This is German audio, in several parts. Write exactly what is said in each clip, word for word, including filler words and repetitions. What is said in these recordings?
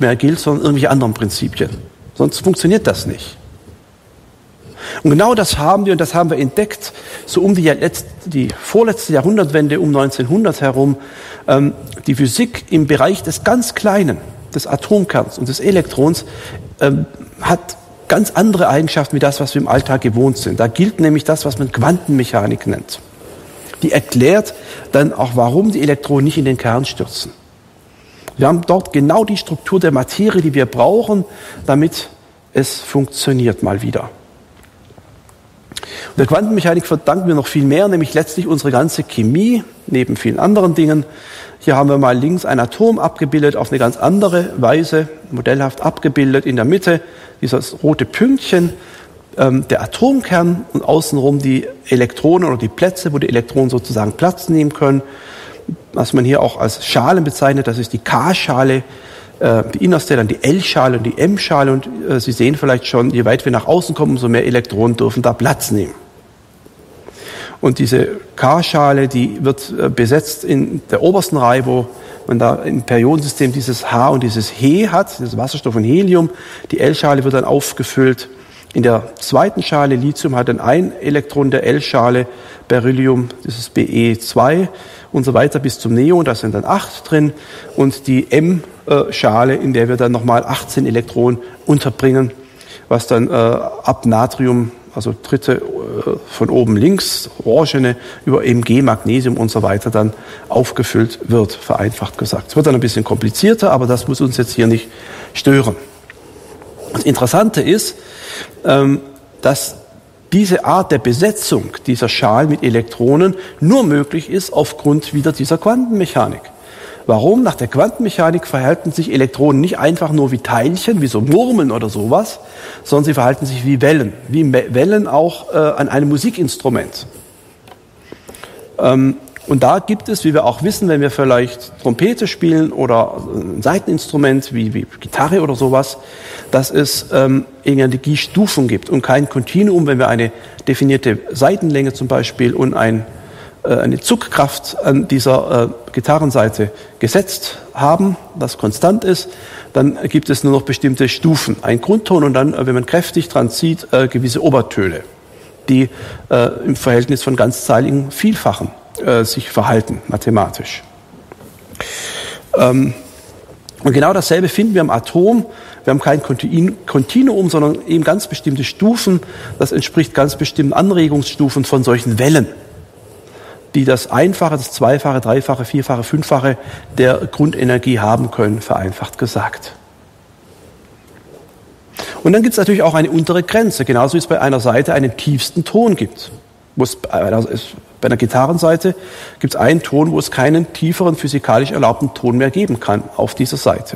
mehr gilt, sondern irgendwelche anderen Prinzipien. Sonst funktioniert das nicht. Und genau das haben wir, und das haben wir entdeckt, so um die, letzt, die vorletzte Jahrhundertwende, um neunzehnhundert herum, ähm, die Physik im Bereich des ganz Kleinen, des Atomkerns und des Elektrons, ähm, hat ganz andere Eigenschaften wie das, was wir im Alltag gewohnt sind. Da gilt nämlich das, was man Quantenmechanik nennt. Die erklärt dann auch, warum die Elektronen nicht in den Kern stürzen. Wir haben dort genau die Struktur der Materie, die wir brauchen, damit es funktioniert mal wieder. Und der Quantenmechanik verdanken wir noch viel mehr, nämlich letztlich unsere ganze Chemie, neben vielen anderen Dingen. Hier haben wir mal links ein Atom abgebildet, auf eine ganz andere Weise, modellhaft abgebildet. In der Mitte dieses rote Pünktchen, ähm, der Atomkern und außenrum die Elektronen oder die Plätze, wo die Elektronen sozusagen Platz nehmen können. Was man hier auch als Schalen bezeichnet, das ist die K-Schale, äh, die innerste, dann die L-Schale und die M-Schale. Und äh, Sie sehen vielleicht schon, je weit wir nach außen kommen, umso mehr Elektronen dürfen da Platz nehmen. Und diese K-Schale, die wird äh, besetzt in der obersten Reihe, wo man da im Periodensystem dieses H und dieses He hat, das Wasserstoff und Helium. Die L-Schale wird dann aufgefüllt. In der zweiten Schale, Lithium, hat dann ein Elektron der L-Schale, Beryllium, das ist B E zwei und so weiter bis zum Neon, da sind dann acht drin. Und die M-Schale, in der wir dann nochmal achtzehn Elektronen unterbringen, was dann äh, ab Natrium, also dritte äh, von oben links, orangene, über M G, Magnesium und so weiter dann aufgefüllt wird, vereinfacht gesagt. Es wird dann ein bisschen komplizierter, aber das muss uns jetzt hier nicht stören. Das Interessante ist, ähm, dass diese Art der Besetzung dieser Schalen mit Elektronen nur möglich ist aufgrund wieder dieser Quantenmechanik. Warum? Nach der Quantenmechanik verhalten sich Elektronen nicht einfach nur wie Teilchen, wie so Murmeln oder sowas, sondern sie verhalten sich wie Wellen, wie Wellen auch äh, an einem Musikinstrument. Ähm, und da gibt es, wie wir auch wissen, wenn wir vielleicht Trompete spielen oder ein Saiteninstrument wie, wie Gitarre oder sowas, dass es ähm, Energiestufen gibt und kein Kontinuum, wenn wir eine definierte Saitenlänge zum Beispiel und ein eine Zugkraft an dieser äh, Gitarrenseite gesetzt haben, das konstant ist, dann gibt es nur noch bestimmte Stufen. Ein Grundton und dann, äh, wenn man kräftig dran zieht, äh, gewisse Obertöne, die äh, im Verhältnis von ganzzeiligen Vielfachen äh, sich verhalten, mathematisch. Ähm, und genau dasselbe finden wir am Atom. Wir haben kein Kontinuum, sondern eben ganz bestimmte Stufen. Das entspricht ganz bestimmten Anregungsstufen von solchen Wellen, die das Einfache, das Zweifache, Dreifache, Vierfache, Fünffache der Grundenergie haben können, vereinfacht gesagt. Und dann gibt es natürlich auch eine untere Grenze, genauso wie es bei einer Seite einen tiefsten Ton gibt. Wo es bei einer, bei einer Gitarrenseite gibt es einen Ton, wo es keinen tieferen physikalisch erlaubten Ton mehr geben kann auf dieser Seite.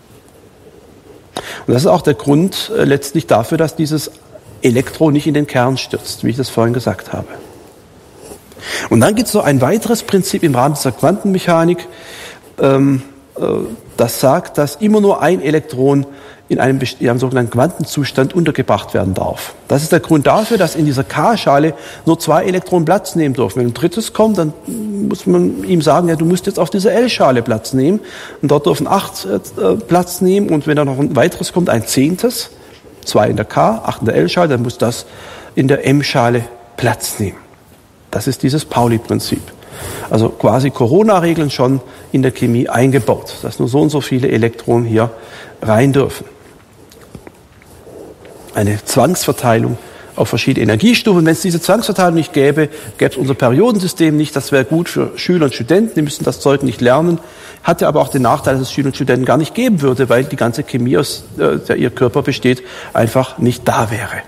Und das ist auch der Grund äh, letztlich dafür, dass dieses Elektron nicht in den Kern stürzt, wie ich das vorhin gesagt habe. Und dann gibt es noch ein weiteres Prinzip im Rahmen dieser Quantenmechanik, ähm, äh, das sagt, dass immer nur ein Elektron in einem, in einem sogenannten Quantenzustand untergebracht werden darf. Das ist der Grund dafür, dass in dieser K-Schale nur zwei Elektronen Platz nehmen dürfen. Wenn ein drittes kommt, dann muss man ihm sagen, ja, du musst jetzt auf dieser L-Schale Platz nehmen. Und dort dürfen acht äh, Platz nehmen. Und wenn da noch ein weiteres kommt, ein zehntes, zwei in der K, acht in der L-Schale, dann muss das in der M-Schale Platz nehmen. Das ist dieses Pauli-Prinzip. Also quasi Corona-Regeln schon in der Chemie eingebaut, dass nur so und so viele Elektronen hier rein dürfen. Eine Zwangsverteilung auf verschiedene Energiestufen. Wenn es diese Zwangsverteilung nicht gäbe, gäbe es unser Periodensystem nicht. Das wäre gut für Schüler und Studenten, die müssen das Zeug nicht lernen. Hat ja aber auch den Nachteil, dass es Schüler und Studenten gar nicht geben würde, weil die ganze Chemie, aus der ihr Körper besteht, einfach nicht da wäre.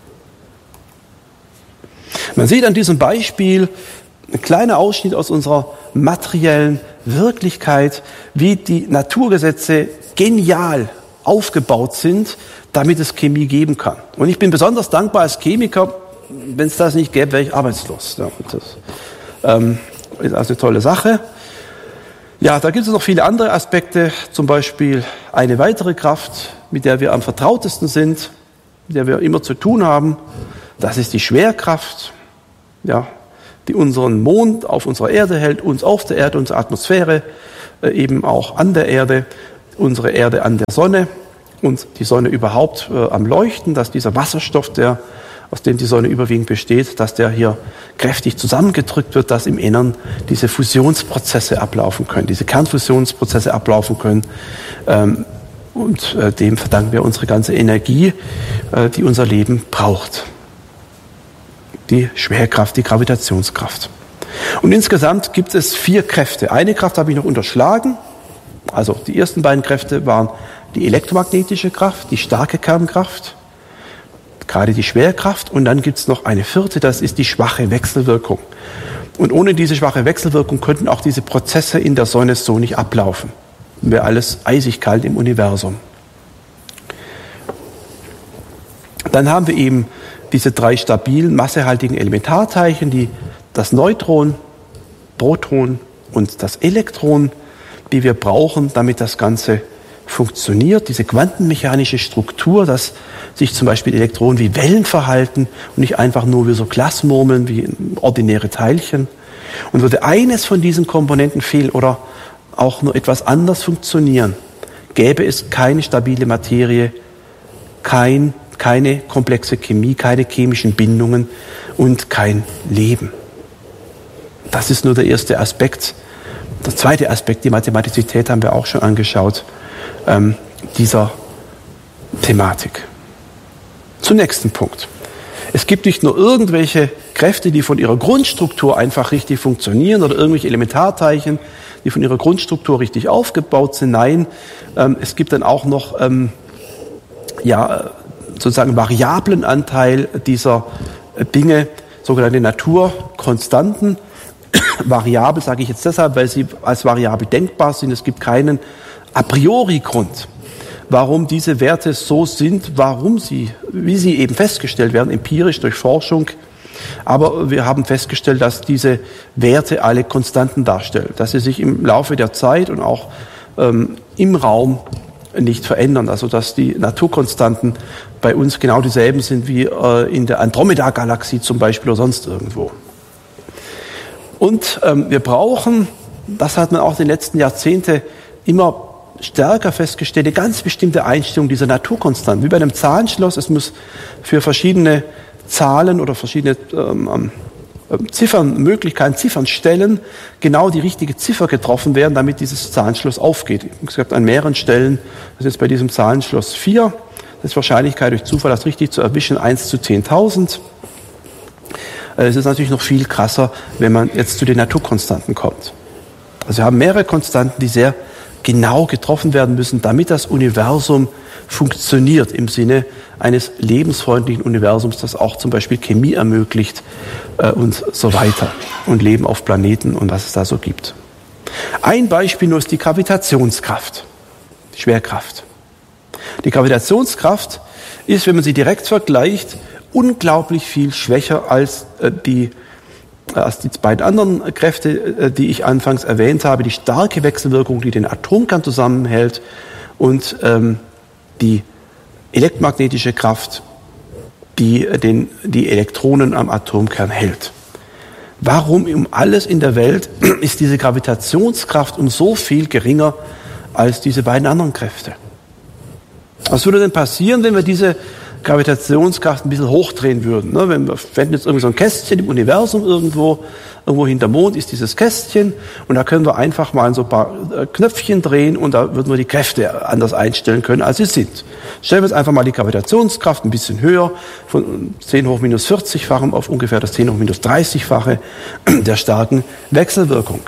Man sieht an diesem Beispiel ein kleiner Ausschnitt aus unserer materiellen Wirklichkeit, wie die Naturgesetze genial aufgebaut sind, damit es Chemie geben kann. Und ich bin besonders dankbar als Chemiker, wenn es das nicht gäbe, wäre ich arbeitslos. Ja, das ähm, ist also eine tolle Sache. Ja, da gibt es noch viele andere Aspekte, zum Beispiel eine weitere Kraft, mit der wir am vertrautesten sind, mit der wir immer zu tun haben. Das ist die Schwerkraft, ja, die unseren Mond auf unserer Erde hält, uns auf der Erde, unsere Atmosphäre äh, eben auch an der Erde. unsere Erde an der Sonne und die Sonne überhaupt äh, am Leuchten, dass dieser Wasserstoff, der, aus dem die Sonne überwiegend besteht, dass der hier kräftig zusammengedrückt wird, dass im Innern diese Fusionsprozesse ablaufen können, diese Kernfusionsprozesse ablaufen können. Ähm, und äh, dem verdanken wir unsere ganze Energie, äh, die unser Leben braucht. Die Schwerkraft, die Gravitationskraft. Und insgesamt gibt es vier Kräfte. Eine Kraft habe ich noch unterschlagen. Also die ersten beiden Kräfte waren die elektromagnetische Kraft, die starke Kernkraft, gerade die Schwerkraft. Und dann gibt es noch eine vierte, das ist die schwache Wechselwirkung. Und ohne diese schwache Wechselwirkung könnten auch diese Prozesse in der Sonne so nicht ablaufen. Wäre alles eisig kalt im Universum. Dann haben wir eben diese drei stabilen, massehaltigen Elementarteilchen, die das Neutron, Proton und das Elektron, die wir brauchen, damit das Ganze funktioniert. Diese quantenmechanische Struktur, dass sich zum Beispiel Elektronen wie Wellen verhalten und nicht einfach nur wie so Glasmurmeln, wie ordinäre Teilchen. Und würde eines von diesen Komponenten fehlen oder auch nur etwas anders funktionieren, gäbe es keine stabile Materie, kein, keine komplexe Chemie, keine chemischen Bindungen und kein Leben. Das ist nur der erste Aspekt. Der zweite Aspekt, die Mathematizität, haben wir auch schon angeschaut, ähm, dieser Thematik. Zum nächsten Punkt. Es gibt nicht nur irgendwelche Kräfte, die von ihrer Grundstruktur einfach richtig funktionieren oder irgendwelche Elementarteilchen, die von ihrer Grundstruktur richtig aufgebaut sind. Nein, ähm, es gibt dann auch noch ähm, ja, sozusagen variablen Anteil dieser Dinge, sogenannte Naturkonstanten. Variabel sage ich jetzt deshalb, weil sie als variabel denkbar sind. Es gibt keinen a priori Grund, warum diese Werte so sind, warum sie, wie sie eben festgestellt werden, empirisch durch Forschung. Aber wir haben festgestellt, dass diese Werte alle Konstanten darstellen, dass sie sich im Laufe der Zeit und auch ähm, im Raum nicht verändern. Also dass die Naturkonstanten bei uns genau dieselben sind wie äh, in der Andromeda-Galaxie zum Beispiel oder sonst irgendwo. Und ähm, wir brauchen, das hat man auch in den letzten Jahrzehnten immer stärker festgestellt, eine ganz bestimmte Einstellung dieser Naturkonstanten. Wie bei einem Zahlenschloss, es muss für verschiedene Zahlen oder verschiedene ähm, Ziffernmöglichkeiten, Ziffernstellen genau die richtige Ziffer getroffen werden, damit dieses Zahlenschloss aufgeht. Es gibt an mehreren Stellen, das ist jetzt bei diesem Zahlenschloss vier, das ist Wahrscheinlichkeit durch Zufall, das richtig zu erwischen, eins zu zehntausend. Es ist natürlich noch viel krasser, wenn man jetzt zu den Naturkonstanten kommt. Also wir haben mehrere Konstanten, die sehr genau getroffen werden müssen, damit das Universum funktioniert im Sinne eines lebensfreundlichen Universums, das auch zum Beispiel Chemie ermöglicht äh, und so weiter und Leben auf Planeten und was es da so gibt. Ein Beispiel nur ist die Gravitationskraft, die Schwerkraft. Die Gravitationskraft ist, wenn man sie direkt vergleicht, unglaublich viel schwächer als äh, die als die beiden anderen Kräfte, die ich anfangs erwähnt habe, die starke Wechselwirkung, die den Atomkern zusammenhält und ähm, die elektromagnetische Kraft, die den, die Elektronen am Atomkern hält. Warum um alles in der Welt ist diese Gravitationskraft um so viel geringer als diese beiden anderen Kräfte? Was würde denn passieren, wenn wir diese Gravitationskraft ein bisschen hochdrehen würden? Ne? Wenn wir fänden jetzt irgendwie so ein Kästchen im Universum irgendwo, irgendwo hinterm Mond ist dieses Kästchen und da können wir einfach mal so ein paar Knöpfchen drehen und da würden wir die Kräfte anders einstellen können, als sie sind. Stellen wir jetzt einfach mal die Gravitationskraft ein bisschen höher, von zehn hoch minus vierzig-fachem auf ungefähr das zehn hoch minus dreißig-fache der starken Wechselwirkung.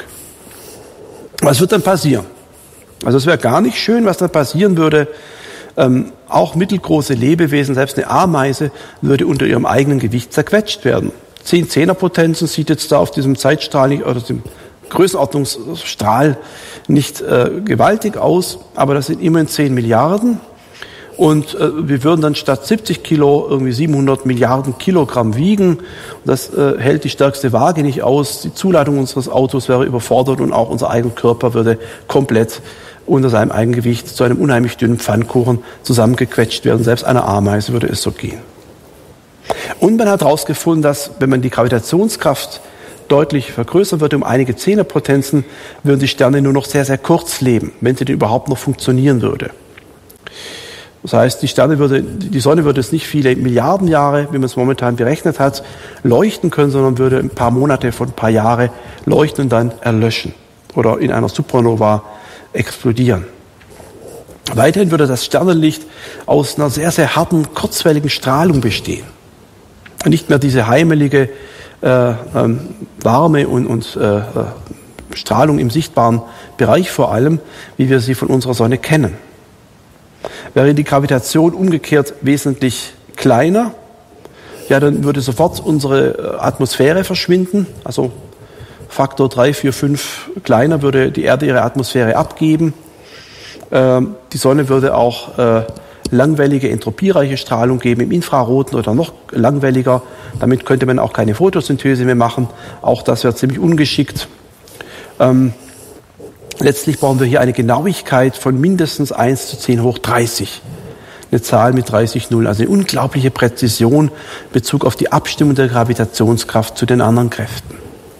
Was wird dann passieren? Also es wäre gar nicht schön, was dann passieren würde. Ähm, auch mittelgroße Lebewesen, selbst eine Ameise, würde unter ihrem eigenen Gewicht zerquetscht werden. Zehn Zehnerpotenzen sieht jetzt da auf diesem Zeitstrahl nicht, oder dem Größenordnungsstrahl nicht äh, gewaltig aus, aber das sind immerhin zehn Milliarden. Und äh, wir würden dann statt siebzig Kilo irgendwie siebenhundert Milliarden Kilogramm wiegen. Und das äh, hält die stärkste Waage nicht aus. Die Zuladung unseres Autos wäre überfordert und auch unser eigener Körper würde komplett unter seinem Eigengewicht zu einem unheimlich dünnen Pfannkuchen zusammengequetscht werden. Selbst einer Ameise würde es so gehen. Und man hat herausgefunden, dass wenn man die Gravitationskraft deutlich vergrößern würde, um einige Zehnerpotenzen, würden die Sterne nur noch sehr, sehr kurz leben, wenn sie denn überhaupt noch funktionieren würde. Das heißt, die Sterne würde, die Sonne würde es nicht viele Milliarden Jahre, wie man es momentan berechnet hat, leuchten können, sondern würde ein paar Monate von ein paar Jahre leuchten und dann erlöschen oder in einer Supernova explodieren. Weiterhin würde das Sternenlicht aus einer sehr, sehr harten, kurzwelligen Strahlung bestehen. Nicht mehr diese heimelige, äh, ähm, warme und, und äh, Strahlung im sichtbaren Bereich vor allem, wie wir sie von unserer Sonne kennen. Wäre die Gravitation umgekehrt wesentlich kleiner, ja, dann würde sofort unsere Atmosphäre verschwinden. Also Faktor drei, vier, fünf kleiner würde die Erde ihre Atmosphäre abgeben. Ähm, die Sonne würde auch äh, langwellige, entropiereiche Strahlung geben im Infraroten oder noch langwelliger. Damit könnte man auch keine Photosynthese mehr machen. Auch das wäre ziemlich ungeschickt. Ähm, Letztlich brauchen wir hier eine Genauigkeit von mindestens eins zu zehn hoch dreißig. Eine Zahl mit dreißig Nullen, also eine unglaubliche Präzision in Bezug auf die Abstimmung der Gravitationskraft zu den anderen Kräften.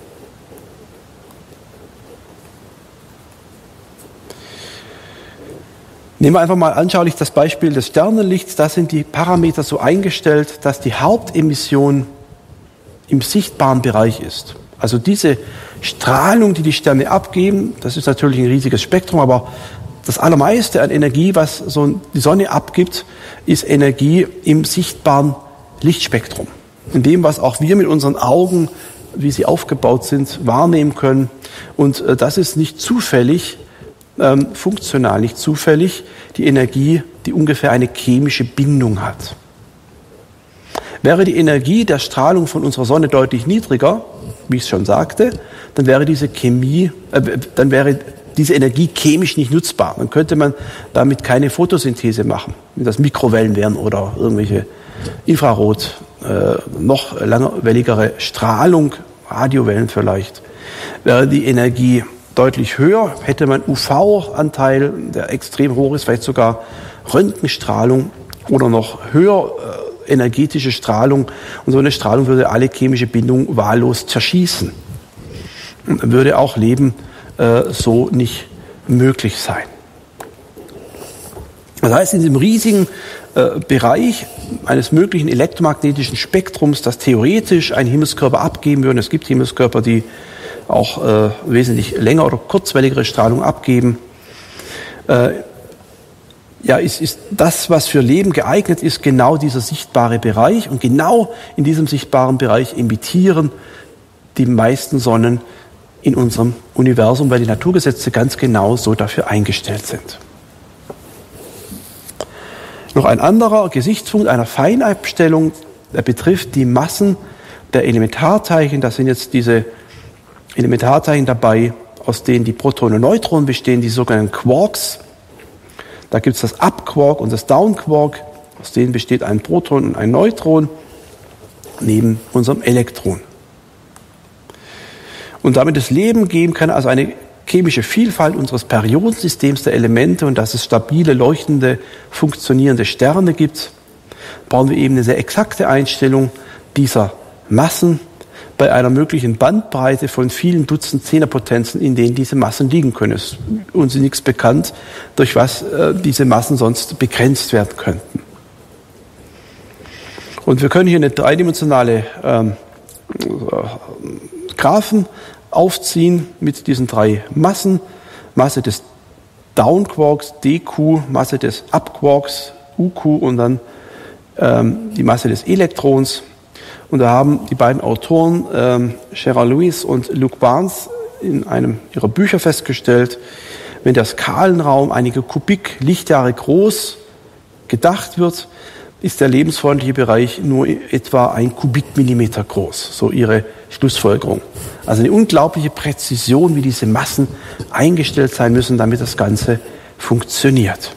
Nehmen wir einfach mal anschaulich das Beispiel des Sternenlichts. Da sind die Parameter so eingestellt, dass die Hauptemission im sichtbaren Bereich ist. Also diese Strahlung, die die Sterne abgeben, das ist natürlich ein riesiges Spektrum, aber das Allermeiste an Energie, was so die Sonne abgibt, ist Energie im sichtbaren Lichtspektrum. In dem, was auch wir mit unseren Augen, wie sie aufgebaut sind, wahrnehmen können. Und das ist nicht zufällig, ähm, funktional nicht zufällig, die Energie, die ungefähr eine chemische Bindung hat. Wäre die Energie der Strahlung von unserer Sonne deutlich niedriger, wie ich es schon sagte, dann wäre diese Chemie, äh, dann wäre diese Energie chemisch nicht nutzbar. Dann könnte man damit keine Photosynthese machen, wenn das Mikrowellen wären oder irgendwelche Infrarot, äh, noch langwelligere Strahlung, Radiowellen vielleicht. Wäre die Energie deutlich höher, hätte man U V-Anteil, der extrem hoch ist, vielleicht sogar Röntgenstrahlung oder noch höher äh, energetische Strahlung. Und so eine Strahlung würde alle chemische Bindung wahllos zerschießen. Und würde auch Leben äh, so nicht möglich sein. Das heißt, in diesem riesigen äh, Bereich eines möglichen elektromagnetischen Spektrums, das theoretisch ein Himmelskörper abgeben würde, es gibt Himmelskörper, die auch äh, wesentlich länger oder kurzwelligere Strahlung abgeben, äh, ja, ist, ist das, was für Leben geeignet ist, genau dieser sichtbare Bereich. Und genau in diesem sichtbaren Bereich emittieren die meisten Sonnen in unserem Universum, weil die Naturgesetze ganz genau so dafür eingestellt sind. Noch ein anderer Gesichtspunkt einer Feinabstellung, der betrifft die Massen der Elementarteilchen. Da sind jetzt diese Elementarteilchen dabei, aus denen die Protonen und Neutronen bestehen, die sogenannten Quarks. Da gibt es das Up-Quark und das Down-Quark, aus denen besteht ein Proton und ein Neutron, neben unserem Elektron. Und damit es Leben geben kann, also eine chemische Vielfalt unseres Periodensystems der Elemente und dass es stabile, leuchtende, funktionierende Sterne gibt, brauchen wir eben eine sehr exakte Einstellung dieser Massen bei einer möglichen Bandbreite von vielen Dutzend Zehnerpotenzen, in denen diese Massen liegen können. Es ist uns nichts bekannt, durch was äh, diese Massen sonst begrenzt werden könnten. Und wir können hier eine dreidimensionale ähm, Graphen aufziehen mit diesen drei Massen. Masse des Down-Quarks, D Q, Masse des Up-Quarks, U Q und dann ähm, die Masse des Elektrons. Und da haben die beiden Autoren, ähm, Sherra Lewis und Luke Barnes, in einem ihrer Bücher festgestellt, wenn der Skalenraum einige Kubik Lichtjahre groß gedacht wird, ist der lebensfreundliche Bereich nur etwa ein Kubikmillimeter groß, so ihre Schlussfolgerung. Also eine unglaubliche Präzision, wie diese Massen eingestellt sein müssen, damit das Ganze funktioniert.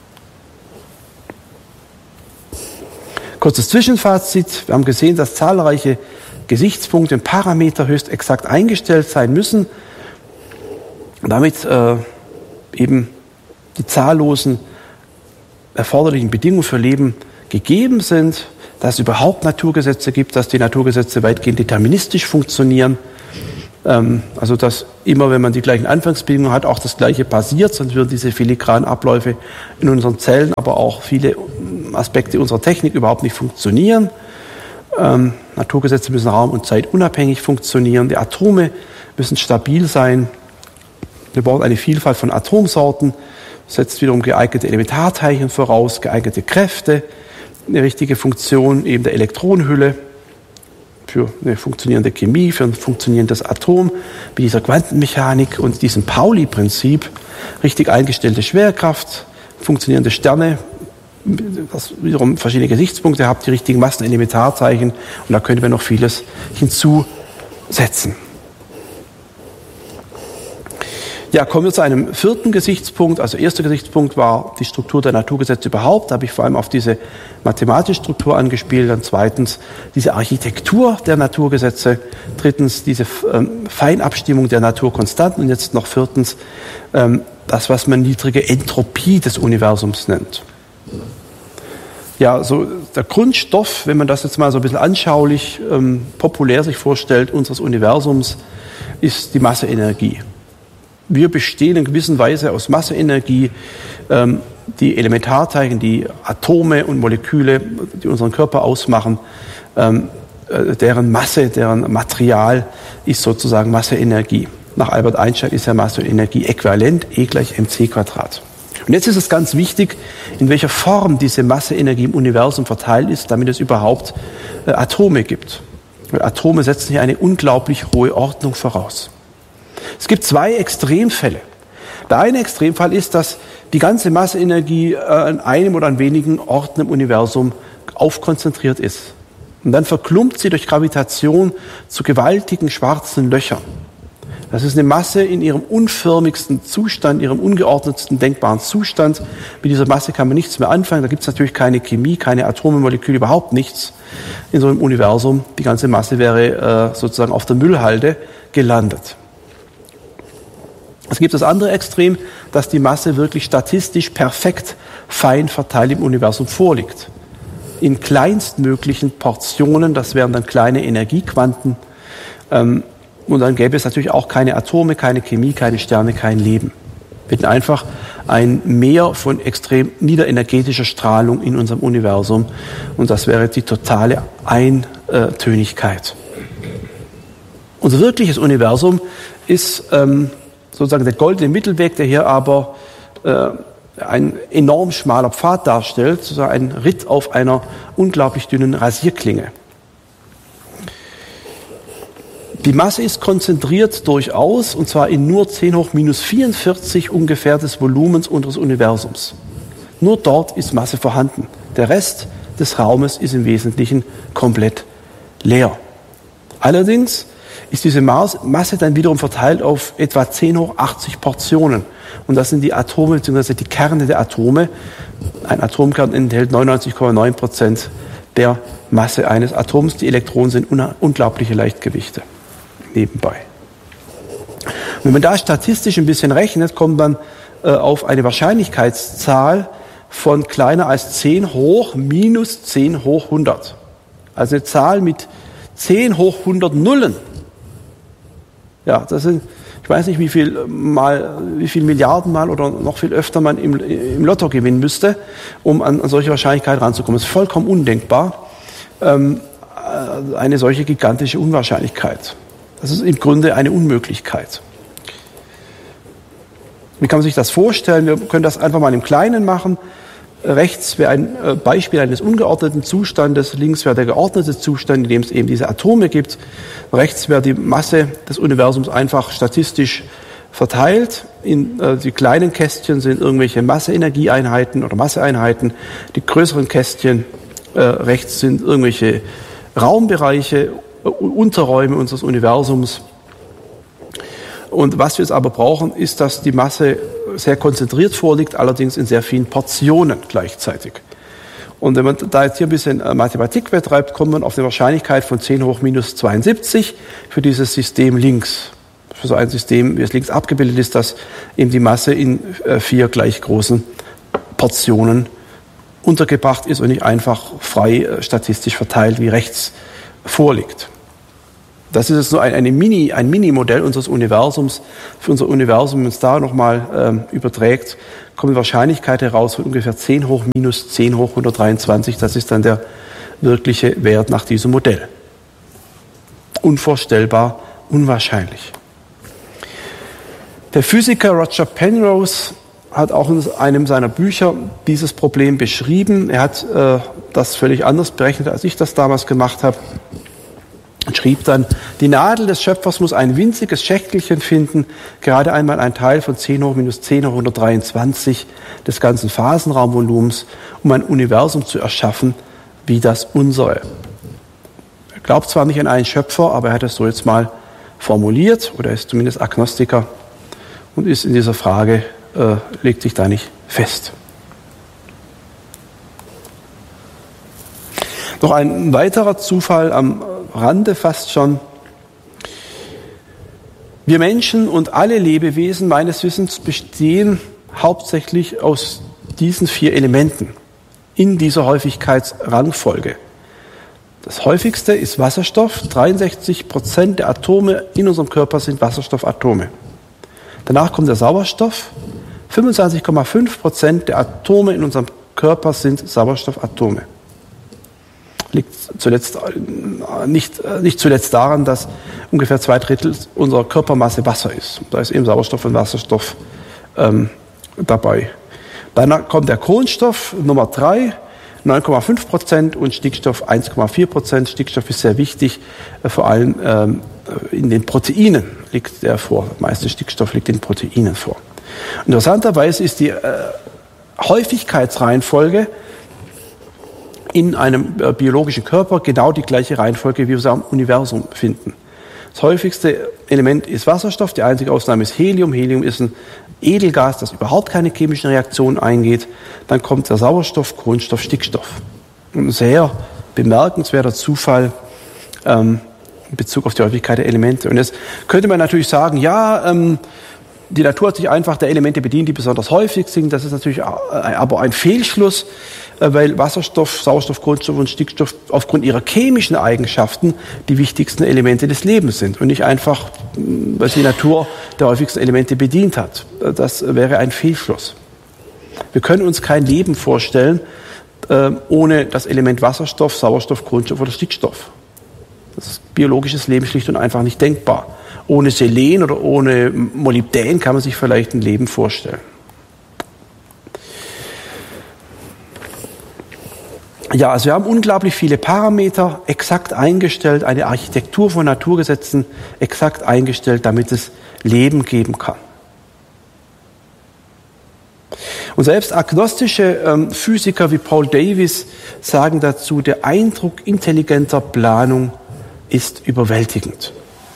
Kurzes Zwischenfazit. Wir haben gesehen, dass zahlreiche Gesichtspunkte und Parameter höchst exakt eingestellt sein müssen, damit äh, eben die zahllosen erforderlichen Bedingungen für Leben gegeben sind, dass es überhaupt Naturgesetze gibt, dass die Naturgesetze weitgehend deterministisch funktionieren Ähm, also dass immer, wenn man die gleichen Anfangsbedingungen hat, auch das Gleiche passiert, sonst würden diese filigranen Abläufe in unseren Zellen, aber auch viele Aspekte unserer Technik überhaupt nicht funktionieren. Ähm, Naturgesetze müssen raum- und zeitunabhängig funktionieren. Die Atome müssen stabil sein. Wir brauchen eine Vielfalt von Atomsorten. Das setzt wiederum geeignete Elementarteilchen voraus, geeignete Kräfte, eine richtige Funktion eben der Elektronenhülle für eine funktionierende Chemie, für ein funktionierendes Atom, wie dieser Quantenmechanik und diesem Pauli-Prinzip, richtig eingestellte Schwerkraft, funktionierende Sterne, das wiederum verschiedene Gesichtspunkte hat, die richtigen Massenelementarteilchen, und da können wir noch vieles hinzusetzen. Ja, kommen wir zu einem vierten Gesichtspunkt. Also erster Gesichtspunkt war die Struktur der Naturgesetze überhaupt. Da habe ich vor allem auf diese mathematische Struktur angespielt. Dann zweitens diese Architektur der Naturgesetze. Drittens diese ähm, Feinabstimmung der Naturkonstanten. Und jetzt noch viertens ähm, das, was man niedrige Entropie des Universums nennt. Ja, so der Grundstoff, wenn man das jetzt mal so ein bisschen anschaulich, ähm, populär sich vorstellt, unseres Universums, ist die Masseenergie. Wir bestehen in gewisser Weise aus Masseenergie. Ähm, die Elementarteilchen, die Atome und Moleküle, die unseren Körper ausmachen, ähm, äh, deren Masse, deren Material ist sozusagen Masseenergie. Nach Albert Einstein ist ja Masseenergie äquivalent, E gleich mc Quadrat. Und jetzt ist es ganz wichtig, in welcher Form diese Masseenergie im Universum verteilt ist, damit es überhaupt äh, Atome gibt. Weil Atome setzen hier eine unglaublich hohe Ordnung voraus. Es gibt zwei Extremfälle. Der eine Extremfall ist, dass die ganze Masseenergie an einem oder an wenigen Orten im Universum aufkonzentriert ist. Und dann verklumpt sie durch Gravitation zu gewaltigen schwarzen Löchern. Das ist eine Masse in ihrem unförmigsten Zustand, ihrem ungeordnetsten denkbaren Zustand. Mit dieser Masse kann man nichts mehr anfangen. Da gibt es natürlich keine Chemie, keine Atome, Moleküle, überhaupt nichts in so einem Universum. Die ganze Masse wäre äh, sozusagen auf der Müllhalde gelandet. Es gibt das andere Extrem, dass die Masse wirklich statistisch perfekt fein verteilt im Universum vorliegt. In kleinstmöglichen Portionen, das wären dann kleine Energiequanten. Und dann gäbe es natürlich auch keine Atome, keine Chemie, keine Sterne, kein Leben. Wir hätten einfach ein Meer von extrem niederenergetischer Strahlung in unserem Universum. Und das wäre die totale Eintönigkeit. Unser wirkliches Universum ist ähm, sozusagen der goldene Mittelweg, der hier aber äh, ein enorm schmaler Pfad darstellt, sozusagen ein Ritt auf einer unglaublich dünnen Rasierklinge. Die Masse ist konzentriert durchaus, und zwar in nur zehn hoch minus vierundvierzig ungefähr des Volumens unseres Universums. Nur dort ist Masse vorhanden. Der Rest des Raumes ist im Wesentlichen komplett leer. Allerdings ist diese Masse dann wiederum verteilt auf etwa zehn hoch achtzig Portionen. Und das sind die Atome bzw. die Kerne der Atome. Ein Atomkern enthält neunundneunzig Komma neun Prozent der Masse eines Atoms. Die Elektronen sind unglaubliche Leichtgewichte nebenbei. Und wenn man da statistisch ein bisschen rechnet, kommt man äh, auf eine Wahrscheinlichkeitszahl von kleiner als zehn hoch minus zehn hoch hundert. Also eine Zahl mit zehn hoch hundert Nullen. Ja, das sind, ich weiß nicht, wie viel mal, wie viel Milliarden Mal oder noch viel öfter man im, im Lotto gewinnen müsste, um an, an solche Wahrscheinlichkeit ranzukommen. Das ist vollkommen undenkbar, ähm, eine solche gigantische Unwahrscheinlichkeit. Das ist im Grunde eine Unmöglichkeit. Wie kann man sich das vorstellen? Wir können das einfach mal im Kleinen machen. Rechts wäre ein Beispiel eines ungeordneten Zustandes, links wäre der geordnete Zustand, in dem es eben diese Atome gibt. Rechts wäre die Masse des Universums einfach statistisch verteilt. In, äh, die kleinen Kästchen sind irgendwelche Masseenergieeinheiten oder Masseeinheiten. Die größeren Kästchen äh, rechts sind irgendwelche Raumbereiche, äh, Unterräume unseres Universums. Und was wir jetzt aber brauchen, ist, dass die Masse sehr konzentriert vorliegt, allerdings in sehr vielen Portionen gleichzeitig. Und wenn man da jetzt hier ein bisschen Mathematik betreibt, kommt man auf eine Wahrscheinlichkeit von zehn hoch minus zweiundsiebzig für dieses System links. Für so ein System, wie es links abgebildet ist, dass eben die Masse in vier gleich großen Portionen untergebracht ist und nicht einfach frei statistisch verteilt, wie rechts vorliegt. Das ist jetzt nur ein, eine Mini, ein Mini-Modell unseres Universums. Für unser Universum, wenn man es da nochmal ähm, überträgt, kommt eine Wahrscheinlichkeit heraus von ungefähr zehn hoch minus zehn hoch hundertdreiundzwanzig. Das ist dann der wirkliche Wert nach diesem Modell. Unvorstellbar, unwahrscheinlich. Der Physiker Roger Penrose hat auch in einem seiner Bücher dieses Problem beschrieben. Er hat äh, das völlig anders berechnet, als ich das damals gemacht habe. Und schrieb dann, die Nadel des Schöpfers muss ein winziges Schächtelchen finden, gerade einmal ein Teil von zehn hoch minus zehn hoch hundertdreiundzwanzig des ganzen Phasenraumvolumens, um ein Universum zu erschaffen wie das unsere. Er glaubt zwar nicht an einen Schöpfer, aber er hat es so jetzt mal formuliert, oder er ist zumindest Agnostiker und ist in dieser Frage, äh, legt sich da nicht fest. Noch ein weiterer Zufall am Rande fast schon. Wir Menschen und alle Lebewesen meines Wissens bestehen hauptsächlich aus diesen vier Elementen in dieser Häufigkeitsrangfolge. Das häufigste ist Wasserstoff. dreiundsechzig Prozent der Atome in unserem Körper sind Wasserstoffatome. Danach kommt der Sauerstoff. fünfundzwanzig Komma fünf Prozent der Atome in unserem Körper sind Sauerstoffatome. Liegt zuletzt, nicht, nicht zuletzt daran, dass ungefähr zwei Drittel unserer Körpermasse Wasser ist. Da ist eben Sauerstoff und Wasserstoff ähm, dabei. Dann kommt der Kohlenstoff, Nummer drei, neun Komma fünf Prozent und Stickstoff eins Komma vier Prozent. Stickstoff ist sehr wichtig, äh, vor allem ähm, in den Proteinen liegt der vor. Der meiste Stickstoff liegt in Proteinen vor. Interessanterweise ist die äh, Häufigkeitsreihenfolge in einem äh, biologischen Körper genau die gleiche Reihenfolge, wie wir sie am Universum finden. Das häufigste Element ist Wasserstoff, die einzige Ausnahme ist Helium. Helium ist ein Edelgas, das überhaupt keine chemischen Reaktionen eingeht. Dann kommt der Sauerstoff, Kohlenstoff, Stickstoff. Ein sehr bemerkenswerter Zufall ähm, in Bezug auf die Häufigkeit der Elemente. Und jetzt könnte man natürlich sagen, ja, ähm, die Natur hat sich einfach der Elemente bedient, die besonders häufig sind. Das ist natürlich aber ein Fehlschluss, weil Wasserstoff, Sauerstoff, Kohlenstoff und Stickstoff aufgrund ihrer chemischen Eigenschaften die wichtigsten Elemente des Lebens sind und nicht einfach, weil die Natur der häufigsten Elemente bedient hat. Das wäre ein Fehlschluss. Wir können uns kein Leben vorstellen ohne das Element Wasserstoff, Sauerstoff, Kohlenstoff oder Stickstoff. Das ist biologisches Leben schlicht und einfach nicht denkbar. Ohne Selen oder ohne Molybdän kann man sich vielleicht ein Leben vorstellen. Ja, also wir haben unglaublich viele Parameter exakt eingestellt, eine Architektur von Naturgesetzen exakt eingestellt, damit es Leben geben kann. Und selbst agnostische ähm, Physiker wie Paul Davies sagen dazu, der Eindruck intelligenter Planung ist überwältigend.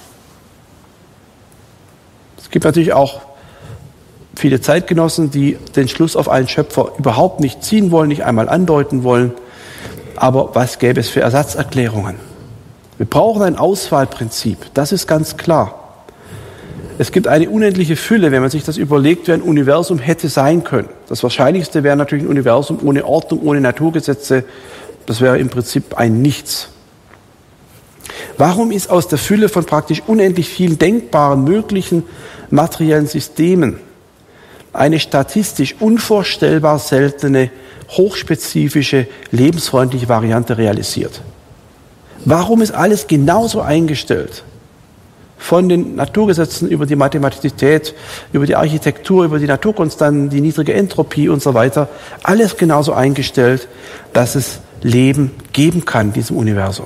Es gibt natürlich auch viele Zeitgenossen, die den Schluss auf einen Schöpfer überhaupt nicht ziehen wollen, nicht einmal andeuten wollen. Aber was gäbe es für Ersatzerklärungen? Wir brauchen ein Auswahlprinzip, das ist ganz klar. Es gibt eine unendliche Fülle, wenn man sich das überlegt, wie ein Universum hätte sein können. Das Wahrscheinlichste wäre natürlich ein Universum ohne Ordnung, ohne Naturgesetze. Das wäre im Prinzip ein Nichts. Warum ist aus der Fülle von praktisch unendlich vielen denkbaren, möglichen materiellen Systemen eine statistisch unvorstellbar seltene, hochspezifische, lebensfreundliche Variante realisiert? Warum ist alles genauso eingestellt? Von den Naturgesetzen über die Mathematizität, über die Architektur, über die Naturkonstanten, die niedrige Entropie und so weiter, alles genauso eingestellt, dass es Leben geben kann in diesem Universum.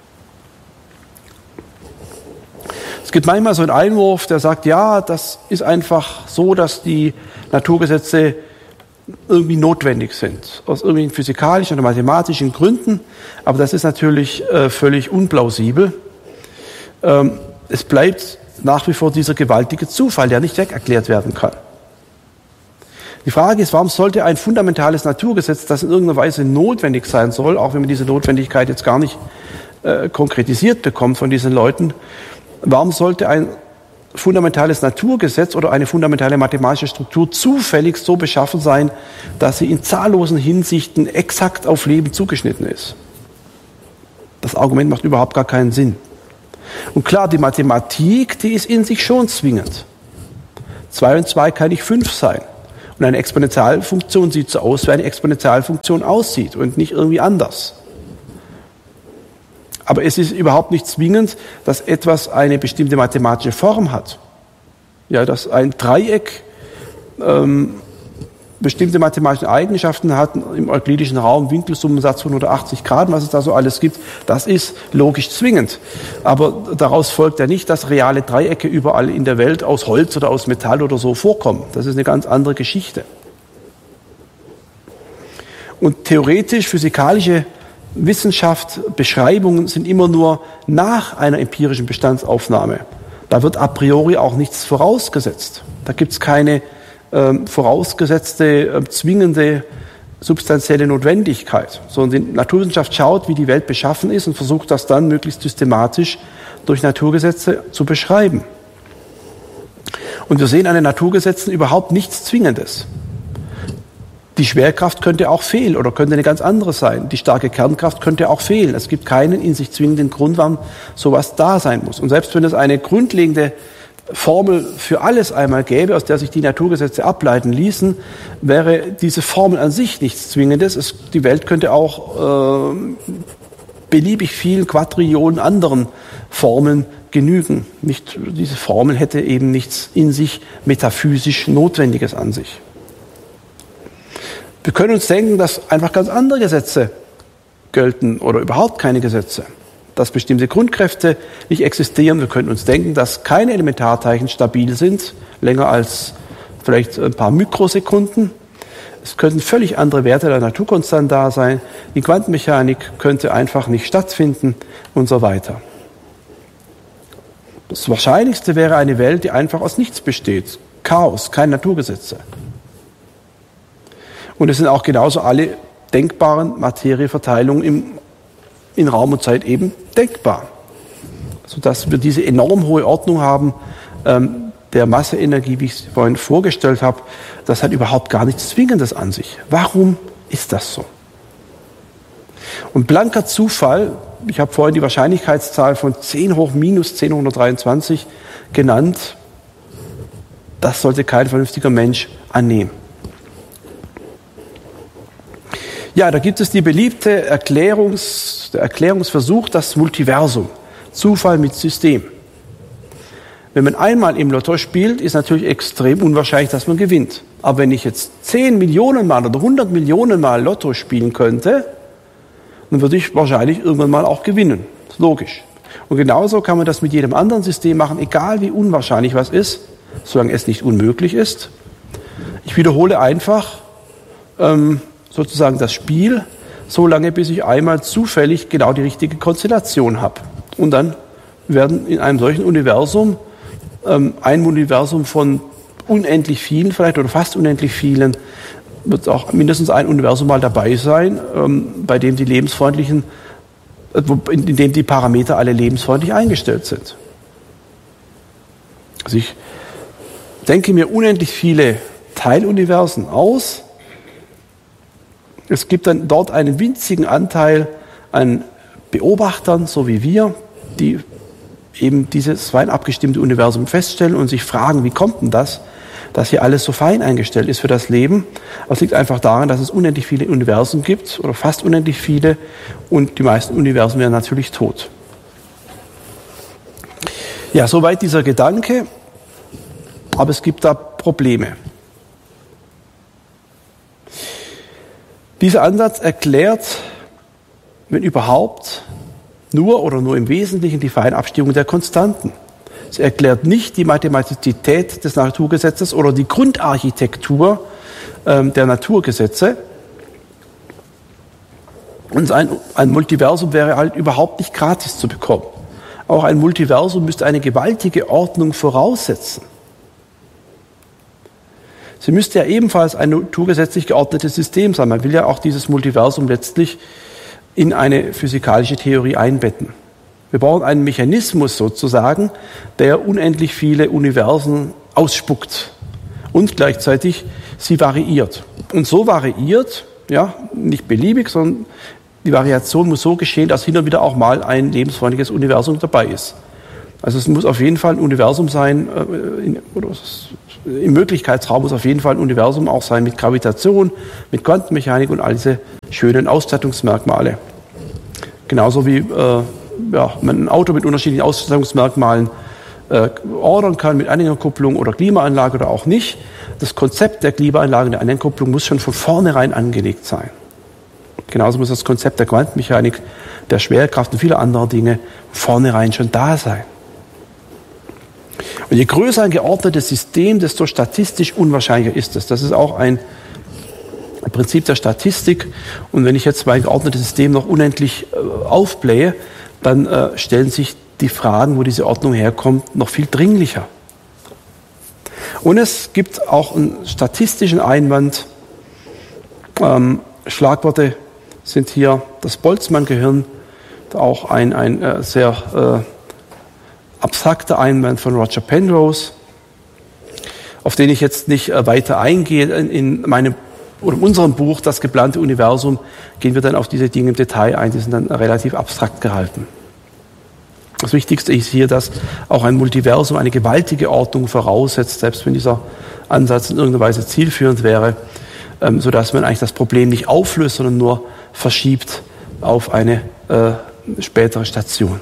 Es gibt manchmal so einen Einwurf, der sagt, ja, das ist einfach so, dass die Naturgesetze irgendwie notwendig sind, aus irgendwelchen physikalischen oder mathematischen Gründen, aber das ist natürlich äh, völlig unplausibel. Ähm, es bleibt nach wie vor dieser gewaltige Zufall, der nicht wegerklärt werden kann. Die Frage ist, warum sollte ein fundamentales Naturgesetz, das in irgendeiner Weise notwendig sein soll, auch wenn man diese Notwendigkeit jetzt gar nicht äh, konkretisiert bekommt von diesen Leuten, warum sollte ein fundamentales Naturgesetz oder eine fundamentale mathematische Struktur zufällig so beschaffen sein, dass sie in zahllosen Hinsichten exakt auf Leben zugeschnitten ist? Das Argument macht überhaupt gar keinen Sinn. Und klar, die Mathematik, die ist in sich schon zwingend. zwei und zwei kann nicht fünf sein. Und eine Exponentialfunktion sieht so aus, wie eine Exponentialfunktion aussieht und nicht irgendwie anders. Aber es ist überhaupt nicht zwingend, dass etwas eine bestimmte mathematische Form hat. Ja, dass ein Dreieck ähm, bestimmte mathematische Eigenschaften hat im euklidischen Raum, Winkelsummensatz von hundertachtzig Grad, was es da so alles gibt, das ist logisch zwingend. Aber daraus folgt ja nicht, dass reale Dreiecke überall in der Welt aus Holz oder aus Metall oder so vorkommen. Das ist eine ganz andere Geschichte. Und theoretisch, physikalische Wissenschaft, Beschreibungen sind immer nur nach einer empirischen Bestandsaufnahme. Da wird a priori auch nichts vorausgesetzt. Da gibt es keine ähm, vorausgesetzte, äh, zwingende, substanzielle Notwendigkeit, sondern die Naturwissenschaft schaut, wie die Welt beschaffen ist und versucht das dann möglichst systematisch durch Naturgesetze zu beschreiben. Und wir sehen an den Naturgesetzen überhaupt nichts Zwingendes. Die Schwerkraft könnte auch fehlen oder könnte eine ganz andere sein. Die starke Kernkraft könnte auch fehlen. Es gibt keinen in sich zwingenden Grund, warum sowas da sein muss. Und selbst wenn es eine grundlegende Formel für alles einmal gäbe, aus der sich die Naturgesetze ableiten ließen, wäre diese Formel an sich nichts Zwingendes. Es, die Welt könnte auch äh, beliebig vielen Quadrillionen anderen Formeln genügen. Nicht, diese Formel hätte eben nichts in sich metaphysisch Notwendiges an sich. Wir können uns denken, dass einfach ganz andere Gesetze gelten oder überhaupt keine Gesetze, dass bestimmte Grundkräfte nicht existieren. Wir können uns denken, dass keine Elementarteilchen stabil sind, länger als vielleicht ein paar Mikrosekunden. Es könnten völlig andere Werte der Naturkonstanten da sein. Die Quantenmechanik könnte einfach nicht stattfinden und so weiter. Das Wahrscheinlichste wäre eine Welt, die einfach aus nichts besteht. Chaos, keine Naturgesetze. Und es sind auch genauso alle denkbaren Materieverteilungen im, in Raum und Zeit eben denkbar. Sodass wir diese enorm hohe Ordnung haben ähm, der Masseenergie, wie ich es vorhin vorgestellt habe. Das hat überhaupt gar nichts Zwingendes an sich. Warum ist das so? Und blanker Zufall, ich habe vorhin die Wahrscheinlichkeitszahl von zehn hoch minus zehnhundertdreiundzwanzig genannt, das sollte kein vernünftiger Mensch annehmen. Ja, da gibt es die beliebte Erklärungs, der Erklärungsversuch, das Multiversum. Zufall mit System. Wenn man einmal im Lotto spielt, ist natürlich extrem unwahrscheinlich, dass man gewinnt. Aber wenn ich jetzt zehn Millionen Mal oder hundert Millionen Mal Lotto spielen könnte, dann würde ich wahrscheinlich irgendwann mal auch gewinnen. Das ist logisch. Und genauso kann man das mit jedem anderen System machen, egal wie unwahrscheinlich was ist, solange es nicht unmöglich ist. Ich wiederhole einfach, ähm, sozusagen das Spiel, so lange, bis ich einmal zufällig genau die richtige Konstellation habe. Und dann werden in einem solchen Universum, ähm, ein Universum von unendlich vielen vielleicht oder fast unendlich vielen, wird auch mindestens ein Universum mal dabei sein, ähm, bei dem die lebensfreundlichen, äh, in dem die Parameter alle lebensfreundlich eingestellt sind. Also ich denke mir unendlich viele Teiluniversen aus. Es gibt dann dort einen winzigen Anteil an Beobachtern, so wie wir, die eben dieses fein abgestimmte Universum feststellen und sich fragen, wie kommt denn das, dass hier alles so fein eingestellt ist für das Leben. Aber es liegt einfach daran, dass es unendlich viele Universen gibt oder fast unendlich viele und die meisten Universen wären natürlich tot. Ja, soweit dieser Gedanke, aber es gibt da Probleme. Dieser Ansatz erklärt, wenn überhaupt, nur oder nur im Wesentlichen die Feinabstimmung der Konstanten. Es erklärt nicht die Mathematizität des Naturgesetzes oder die Grundarchitektur ähm, der Naturgesetze. Und ein, ein Multiversum wäre halt überhaupt nicht gratis zu bekommen. Auch ein Multiversum müsste eine gewaltige Ordnung voraussetzen. Sie müsste ja ebenfalls ein naturgesetzlich geordnetes System sein. Man will ja auch dieses Multiversum letztlich in eine physikalische Theorie einbetten. Wir brauchen einen Mechanismus sozusagen, der unendlich viele Universen ausspuckt und gleichzeitig sie variiert. Und so variiert, ja, nicht beliebig, sondern die Variation muss so geschehen, dass hin und wieder auch mal ein lebensfreundliches Universum dabei ist. Also es muss auf jeden Fall ein Universum sein, in, oder im Möglichkeitsraum muss auf jeden Fall ein Universum auch sein mit Gravitation, mit Quantenmechanik und all diese schönen Ausstattungsmerkmale. Genauso wie äh, ja, man ein Auto mit unterschiedlichen Ausstattungsmerkmalen äh, ordern kann, mit Anhängerkupplung oder Klimaanlage oder auch nicht. Das Konzept der Klimaanlage und der Anhängerkupplung muss schon von vornherein angelegt sein. Genauso muss das Konzept der Quantenmechanik, der Schwerkraft und vieler anderer Dinge von vornherein schon da sein. Und je größer ein geordnetes System, desto statistisch unwahrscheinlicher ist es. Das ist auch ein Prinzip der Statistik. Und wenn ich jetzt mein geordnetes System noch unendlich äh, aufblähe, dann äh, stellen sich die Fragen, wo diese Ordnung herkommt, noch viel dringlicher. Und es gibt auch einen statistischen Einwand. Ähm, Schlagworte sind hier das Boltzmann-Gehirn, auch ein, ein äh, sehr äh, abstrakter Einwand von Roger Penrose, auf den ich jetzt nicht äh, weiter eingehe. In, in meinem oder in unserem Buch Das geplante Universum gehen wir dann auf diese Dinge im Detail ein, die sind dann relativ abstrakt gehalten. Das Wichtigste ist hier, dass auch ein Multiversum eine gewaltige Ordnung voraussetzt, selbst wenn dieser Ansatz in irgendeiner Weise zielführend wäre, ähm, sodass man eigentlich das Problem nicht auflöst, sondern nur verschiebt auf eine äh, spätere Station.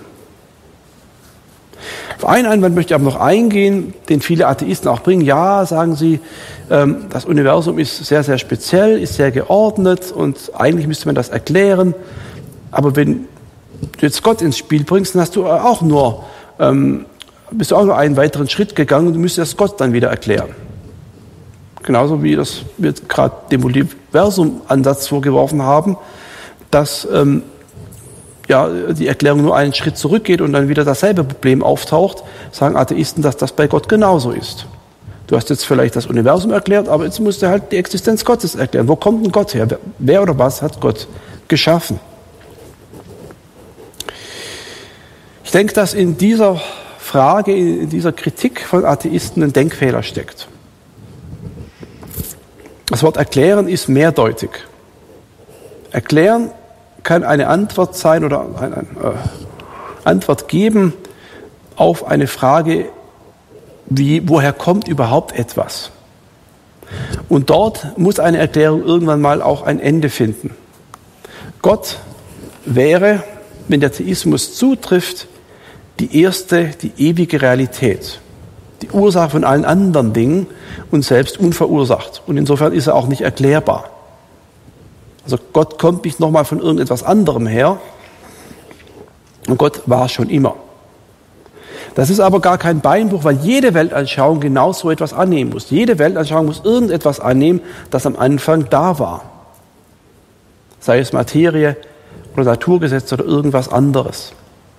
Auf einen Einwand möchte ich aber noch eingehen, den viele Atheisten auch bringen. Ja, sagen sie, ähm, das Universum ist sehr, sehr speziell, ist sehr geordnet und eigentlich müsste man das erklären. Aber wenn du jetzt Gott ins Spiel bringst, dann hast du auch nur, ähm, bist du auch nur einen weiteren Schritt gegangen und du müsstest das Gott dann wieder erklären. Genauso wie das wir gerade dem Universum-Ansatz vorgeworfen haben, dass ähm, ja, die Erklärung nur einen Schritt zurückgeht und dann wieder dasselbe Problem auftaucht, sagen Atheisten, dass das bei Gott genauso ist. Du hast jetzt vielleicht das Universum erklärt, aber jetzt musst du halt die Existenz Gottes erklären. Wo kommt denn Gott her? Wer oder was hat Gott geschaffen? Ich denke, dass in dieser Frage, in dieser Kritik von Atheisten ein Denkfehler steckt. Das Wort erklären ist mehrdeutig. Erklären kann eine Antwort sein oder eine, eine äh, Antwort geben auf eine Frage, wie, woher kommt überhaupt etwas? Und dort muss eine Erklärung irgendwann mal auch ein Ende finden. Gott wäre, wenn der Theismus zutrifft, die erste, die ewige Realität, die Ursache von allen anderen Dingen und selbst unverursacht. Und insofern ist er auch nicht erklärbar. Also Gott kommt nicht nochmal von irgendetwas anderem her und Gott war schon immer. Das ist aber gar kein Beinbruch, weil jede Weltanschauung genau so etwas annehmen muss. Jede Weltanschauung muss irgendetwas annehmen, das am Anfang da war. Sei es Materie oder Naturgesetze oder irgendwas anderes.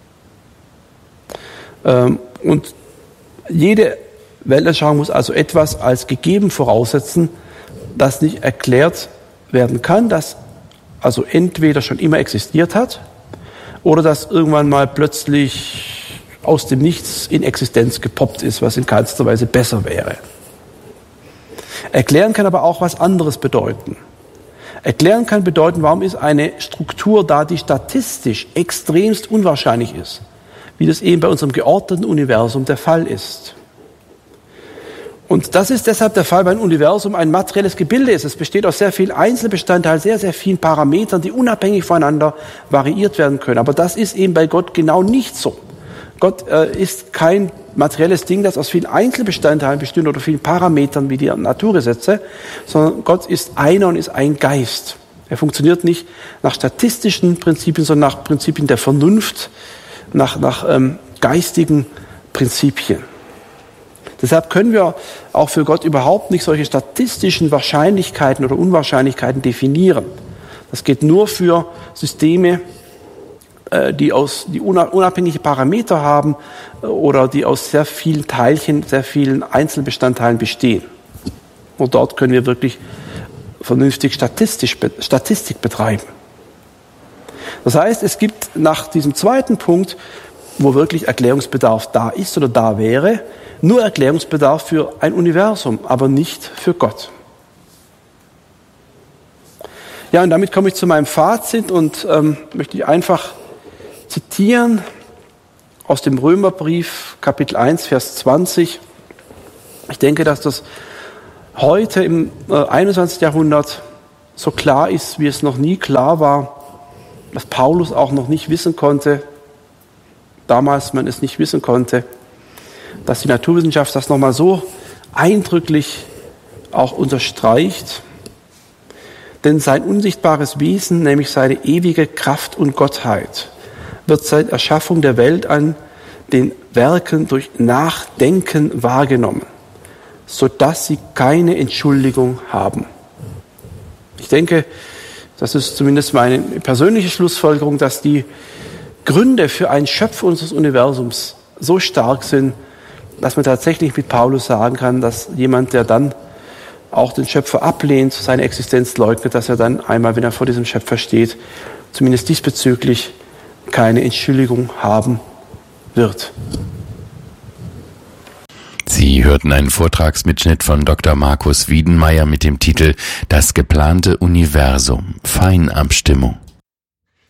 Und jede Weltanschauung muss also etwas als gegeben voraussetzen, das nicht erklärt werden kann, das also entweder schon immer existiert hat oder das irgendwann mal plötzlich aus dem Nichts in Existenz gepoppt ist, was in keinster Weise besser wäre. Erklären kann aber auch was anderes bedeuten. Erklären kann bedeuten, warum ist eine Struktur da, die statistisch extremst unwahrscheinlich ist, wie das eben bei unserem geordneten Universum der Fall ist. Und das ist deshalb der Fall, weil ein Universum ein materielles Gebilde ist. Es besteht aus sehr vielen Einzelbestandteilen, sehr, sehr vielen Parametern, die unabhängig voneinander variiert werden können. Aber das ist eben bei Gott genau nicht so. Gott äh, ist kein materielles Ding, das aus vielen Einzelbestandteilen besteht oder vielen Parametern wie die Naturgesetze, sondern Gott ist einer und ist ein Geist. Er funktioniert nicht nach statistischen Prinzipien, sondern nach Prinzipien der Vernunft, nach, nach ähm, geistigen Prinzipien. Deshalb können wir auch für Gott überhaupt nicht solche statistischen Wahrscheinlichkeiten oder Unwahrscheinlichkeiten definieren. Das geht nur für Systeme, die aus die unabhängige Parameter haben oder die aus sehr vielen Teilchen, sehr vielen Einzelbestandteilen bestehen. Und dort können wir wirklich vernünftig statistisch, Statistik betreiben. Das heißt, es gibt nach diesem zweiten Punkt, wo wirklich Erklärungsbedarf da ist oder da wäre, nur Erklärungsbedarf für ein Universum, aber nicht für Gott. Ja, und damit komme ich zu meinem Fazit und ähm, möchte ich einfach zitieren aus dem Römerbrief, Kapitel eins, Vers zwanzig. Ich denke, dass das heute im einundzwanzigsten Jahrhundert so klar ist, wie es noch nie klar war, dass Paulus auch noch nicht wissen konnte, damals man es nicht wissen konnte, dass die Naturwissenschaft das nochmal so eindrücklich auch unterstreicht. Denn sein unsichtbares Wesen, nämlich seine ewige Kraft und Gottheit, wird seit Erschaffung der Welt an den Werken durch Nachdenken wahrgenommen, sodass sie keine Entschuldigung haben. Ich denke, das ist zumindest meine persönliche Schlussfolgerung, dass die Gründe für ein Schöpfen unseres Universums so stark sind, dass man tatsächlich mit Paulus sagen kann, dass jemand, der dann auch den Schöpfer ablehnt, seine Existenz leugnet, dass er dann einmal, wenn er vor diesem Schöpfer steht, zumindest diesbezüglich keine Entschuldigung haben wird. Sie hörten einen Vortragsmitschnitt von Doktor Markus Wiedenmeier mit dem Titel »Das geplante Universum. Feinabstimmung«.